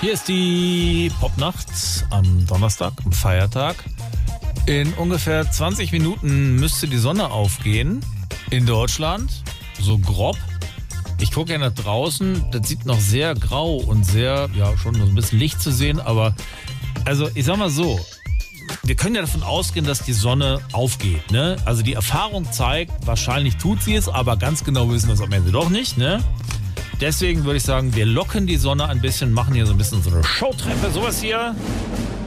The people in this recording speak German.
Hier ist die Popnacht am Donnerstag, am Feiertag. In ungefähr 20 Minuten müsste die Sonne aufgehen in Deutschland, so grob. Ich gucke ja nach draußen, das sieht noch sehr grau und sehr, ja, schon so ein bisschen Licht zu sehen, aber also ich sag mal so, wir können ja davon ausgehen, dass die Sonne aufgeht, ne? Also die Erfahrung zeigt, wahrscheinlich tut sie es, aber ganz genau wissen wir es am Ende doch nicht, ne? Deswegen würde ich sagen, wir locken die Sonne ein bisschen, machen hier so ein bisschen so eine Showtreppe, sowas hier.